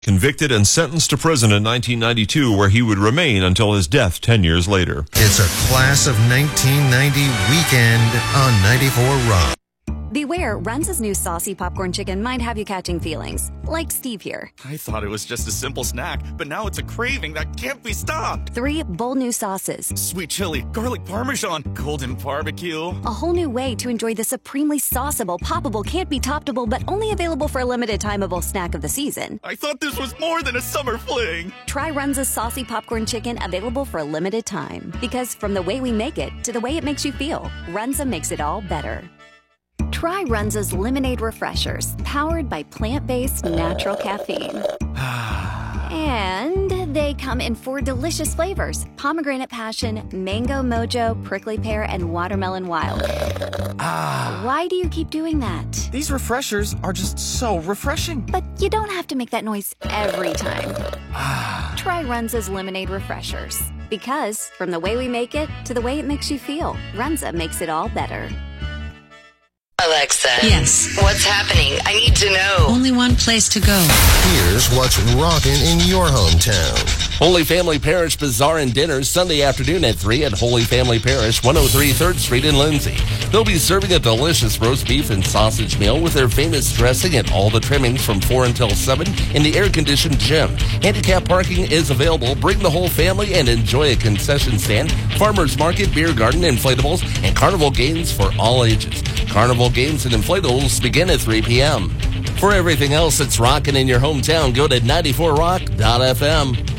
Convicted and sentenced to prison in 1992, where he would remain until his death 10 years later. It's a class of 1990 weekend on 94 Rock. Beware, Runza's new saucy popcorn chicken might have you catching feelings. Like Steve here. I thought it was just a simple snack, but now it's a craving that can't be stopped. 3 bold new sauces. Sweet chili, garlic parmesan, golden barbecue. A whole new way to enjoy the supremely sauceable, poppable, can't be toppable, but only available for a limited timeable snack of the season. I thought this was more than a summer fling. Try Runza's saucy popcorn chicken, available for a limited time. Because from the way we make it to the way it makes you feel, Runza makes it all better. Try Runza's Lemonade Refreshers, powered by plant-based natural caffeine. And they come in 4 delicious flavors: pomegranate passion, mango mojo, prickly pear, and watermelon wild. Why do you keep doing that? These refreshers are just so refreshing. But you don't have to make that noise every time. Try Runza's Lemonade Refreshers. Because from the way we make it to the way it makes you feel, Runza makes it all better. Alexa. Yes. What's happening? I need to know. Only one place to go. Here's what's rocking in your hometown. Holy Family Parish Bazaar and Dinners Sunday afternoon at 3 at Holy Family Parish, 103 3rd Street in Lindsay. They'll be serving a delicious roast beef and sausage meal with their famous dressing and all the trimmings from 4 until 7 in the air-conditioned gym. Handicap parking is available. Bring the whole family and enjoy a concession stand, farmers market, beer garden, inflatables, and carnival games for all ages. Carnival games and inflatables begin at 3 p.m. For everything else that's rocking in your hometown, go to 94rock.fm.